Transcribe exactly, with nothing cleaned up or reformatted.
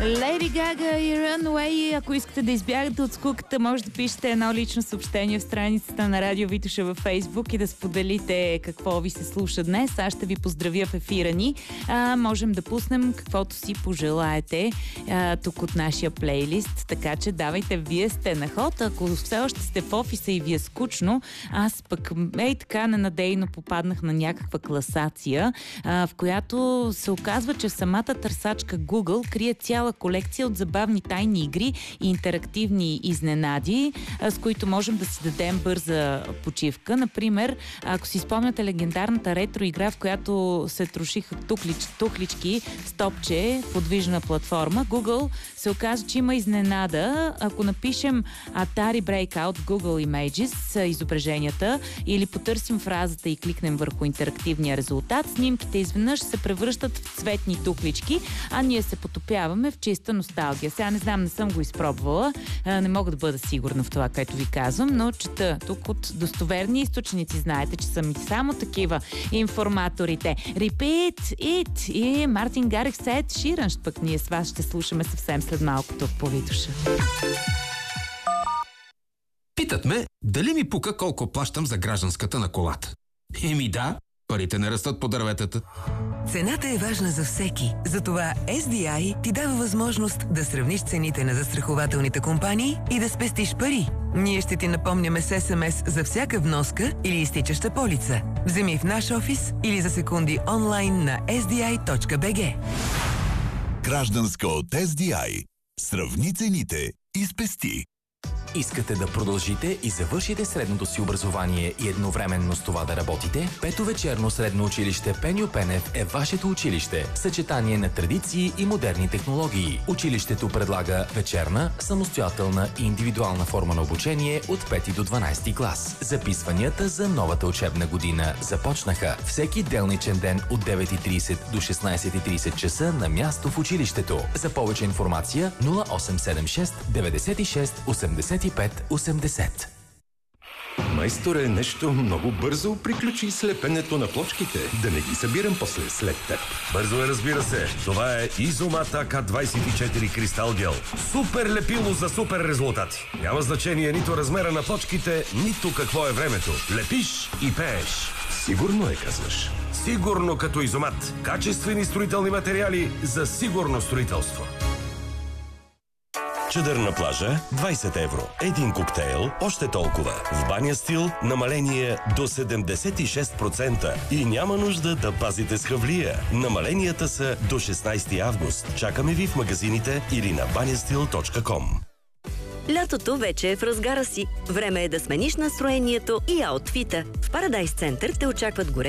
Lady Gaga и Runway. Ако искате да избягате от скуката, може да пишете едно лично съобщение в страницата на Радио Витоша във Фейсбук и да споделите какво ви се слуша днес. Аз ще ви поздравя в ефира ни. А, можем да пуснем каквото си пожелаете а, тук от нашия плейлист. Така че давайте, вие сте на ход. Ако все още сте в офиса и ви е скучно, аз пък ей така ненадейно попаднах на някаква класация, а, в която се оказва, че самата търсачка Google крие цяла колекция от забавни тайни игри и интерактивни изненади, с които можем да си дадем бърза почивка. Например, ако си спомняте легендарната ретро игра, в която се трошиха тухлич, тухлички с топче, подвижна платформа, Google се оказа, че има изненада. Ако напишем Atari Breakout в Google Images, изображенията, или потърсим фразата и кликнем върху интерактивния резултат, снимките изведнъж се превръщат в цветни тухлички, а ние се потопяваме в чиста носталгия. Сега не знам, не съм го изпробвала, не мога да бъда сигурна в това, което ви казвам, но чета тук от достоверни източници. Знаете, че са ми само такива информаторите. Repeat it и Мартин Гарикс Ед Ширан, пък ние с вас ще слушаме съвсем след малко тук по Витоша. Питат ме, дали ми пука колко плащам за гражданската на колата. Еми да, парите не растат по дърветата. Цената е важна за всеки. Затова Ес Ди Ай ти дава възможност да сравниш цените на застрахователните компании и да спестиш пари. Ние ще ти напомняме с Ес Ем Ес за всяка вноска или изтичаща полица. Вземи в наш офис или за секунди онлайн на ес ди ай точка би джи. Гражданска от Ес Ди Ай. Сравни цените и спести. Искате да продължите и завършите средното си образование и едновременно с това да работите? Пето вечерно средно училище Пеньо Пенев е вашето училище. Съчетание на традиции и модерни технологии. Училището предлага вечерна, самостоятелна и индивидуална форма на обучение от пети до дванадесети клас. Записванията за новата учебна година започнаха всеки делничен ден от девет и тридесет до шестнадесет и тридесет часа на място в училището. За повече информация нула осем седем шест деветдесет и шест осемдесет и пет осемдесет. Майсторе, нещо много бързо приключи слепенето на плочките. Да не ги събирам после след теб. Бързо е, разбира се. Това е Изомат А К двадесет и четири Кристал Гел. Супер лепило за супер резултати. Няма значение нито размера на плочките, нито какво е времето. Лепиш и пееш. Сигурно е, казваш. Сигурно като Изомат. Качествени строителни материали за сигурно строителство. Чадър на плажа – двадесет евро. Един коктейл – още толкова. В Баня Стил – намаление до седемдесет и шест процента. И няма нужда да пазите с хавлия. Намаленията са до шестнадесети август. Чакаме ви в магазините или на банястил точка ком. Лятото вече е в разгара си. Време е да смениш настроението и аутфита. В Парадайс Център те очакват горе